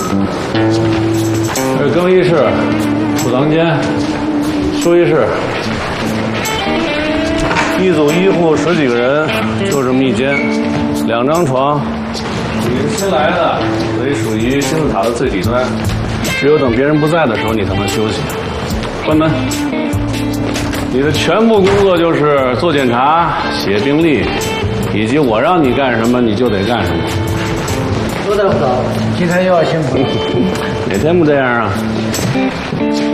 这是更衣室、储藏间、休息室，一组医护10几个人，就这么一间，2张床。你是新来的，所以属于金字塔的最底端，只有等别人不在的时候，你才能休息。关门。你的全部工作就是做检查、写病历，以及我让你干什么你就得干什么。 周大夫早，今天又要辛苦了。 哪天不这样啊？